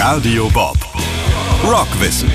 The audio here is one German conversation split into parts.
Radio Bob. Rockwissen.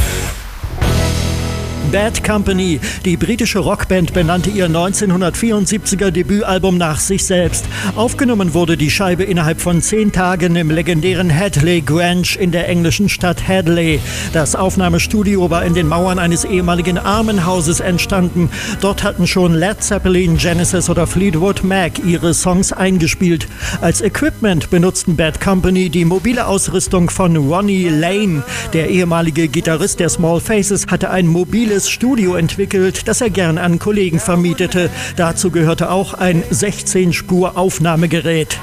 Bad Company, die britische Rockband, benannte ihr 1974er Debütalbum nach sich selbst. Aufgenommen wurde die Scheibe innerhalb von 10 Tagen im legendären Hadley Grange in der englischen Stadt Hadley. Das Aufnahmestudio war in den Mauern eines ehemaligen Armenhauses entstanden. Dort hatten schon Led Zeppelin, Genesis oder Fleetwood Mac ihre Songs eingespielt. Als Equipment benutzten Bad Company die mobile Ausrüstung von Ronnie Lane. Der ehemalige Gitarrist der Small Faces hatte ein mobiles Studio entwickelt, das er gern an Kollegen vermietete. Dazu gehörte auch ein 16-Spur-Aufnahmegerät.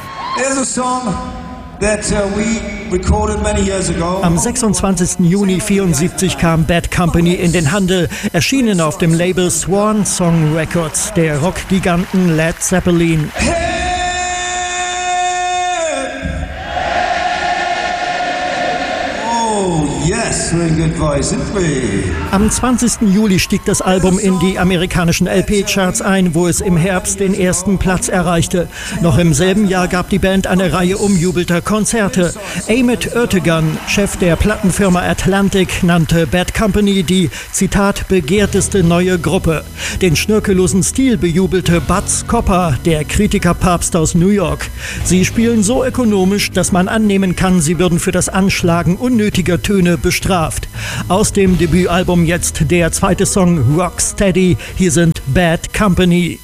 Am 26. Juni 1974 kam Bad Company in den Handel, erschienen auf dem Label Swan Song Records der Rockgiganten Led Zeppelin. Yes, we're in good voice, isn't we? Am 20. Juli stieg das Album in die amerikanischen LP-Charts ein, wo es im Herbst den ersten Platz erreichte. Noch im selben Jahr gab die Band eine Reihe umjubelter Konzerte. Amit Ertegun, Chef der Plattenfirma Atlantic, nannte Bad Company die, Zitat, begehrteste neue Gruppe. Den schnörkellosen Stil bejubelte Butz Copper, der Kritikerpapst aus New York. Sie spielen so ökonomisch, dass man annehmen kann, sie würden für das Anschlagen unnötiger Töne bestraft. Aus dem Debütalbum jetzt der zweite Song Rocksteady. Hier sind Bad Company.